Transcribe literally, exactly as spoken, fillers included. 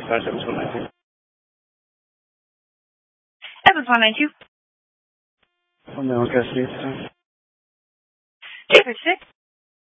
five seven two nine two. Evans one nine two. One male custody at the time. David six.